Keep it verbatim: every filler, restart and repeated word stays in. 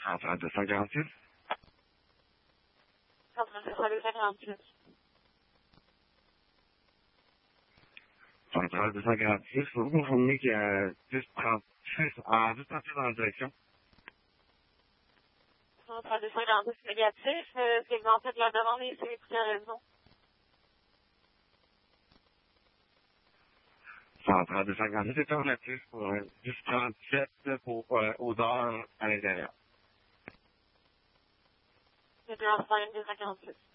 Central deux cent quarante-six. Central deux cent quarante-six. Central deux cent quarante-six, faut vous confirmer qu'il y a dix trente-six en dix trente-six dans la direction. Central deux cent quarante-six négatif, euh, c'est que en fait la demande est c'est écoutée à raison. Central deux cent quarante-six est alternatif pour euh, dix trente-sept pour euh, aux heures à l'intérieur. C'est bien, deux cent quarante-six.